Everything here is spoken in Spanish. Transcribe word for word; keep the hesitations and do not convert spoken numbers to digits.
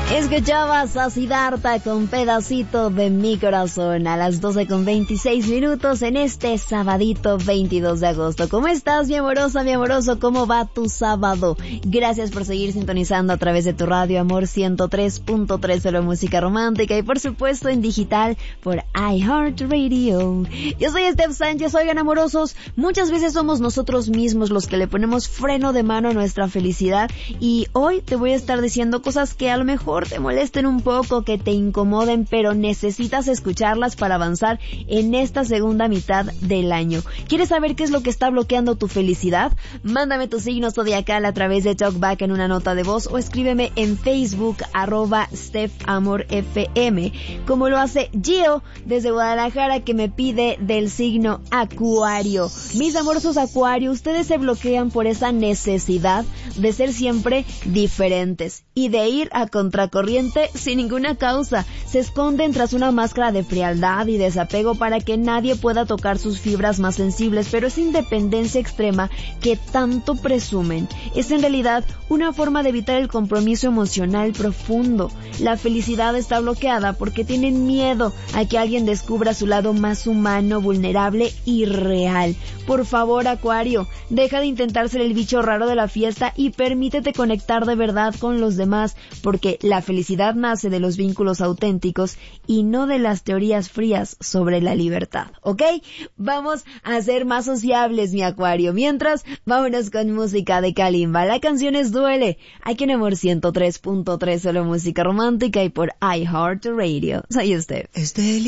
Escuchabas a Siddhartha con Pedacito de mi corazón a las doce con veintiséis minutos en este sabadito veintidós de agosto. ¿Cómo estás, mi amorosa, mi amoroso? ¿Cómo va tu sábado? Gracias por seguir sintonizando a través de tu radio Amor ciento tres punto tres, solo música romántica, y por supuesto en digital por iHeartRadio. Yo soy Steph Sánchez. Oigan, amorosos, muchas veces somos nosotros mismos los que le ponemos freno de mano a nuestra felicidad, y hoy te voy a estar diciendo cosas que a lo mejor te molesten un poco, que te incomoden, pero necesitas escucharlas para avanzar en esta segunda mitad del año. ¿Quieres saber qué es lo que está bloqueando tu felicidad? Mándame tu signo zodiacal a través de TalkBack en una nota de voz o escríbeme en Facebook arroba StephAmorFM, como lo hace Gio desde Guadalajara, que me pide del signo Acuario. Mis amorosos Acuario, ustedes se bloquean por esa necesidad de ser siempre diferentes y de ir a contracorriente sin ninguna causa. Se esconden tras una máscara de frialdad y desapego para que nadie pueda tocar sus fibras más sensibles, pero esa independencia extrema que tanto presumen es en realidad una forma de evitar el compromiso emocional profundo. La felicidad está bloqueada porque tienen miedo a que alguien descubra su lado más humano, vulnerable y real. Por favor, Acuario, deja de intentar ser el bicho raro de la fiesta y permítete conectar de verdad con los demás, porque la felicidad nace de los vínculos auténticos y no de las teorías frías sobre la libertad, ¿ok? Vamos a ser más sociables, mi Acuario. Mientras, vámonos con música de Kalimba. La canción es Duele, aquí en Amor ciento tres punto tres, solo música romántica, y por iHeartRadio. Soy usted. Este